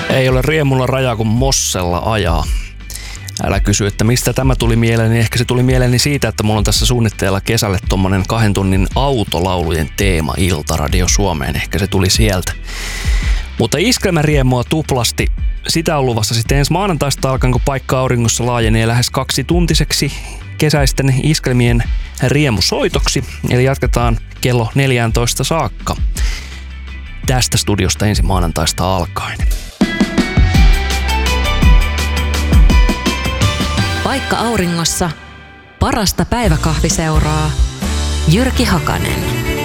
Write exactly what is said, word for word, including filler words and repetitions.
Ei ole riemulla rajaa, kun mossella ajaa. Älä kysy, että mistä tämä tuli mieleeni. Ehkä se tuli mieleeni siitä, että mulla on tässä suunnitteilla kesälle tommonen kahden tunnin autolaulujen teema ilta Radio Suomeen. Ehkä se tuli sieltä. Mutta iskelmäriemua tuplasti. Sitä on luvassa sitten ensi maanantaista alkaen, kun paikka auringossa laajenee lähes kaksituntiseksi kesäisten iskelmien riemusoitoksi. Eli jatketaan kello neljätoista saakka tästä studiosta ensi maanantaista alkaen. Paikka auringossa parasta päiväkahviseuraa. Jyrki Hakanen.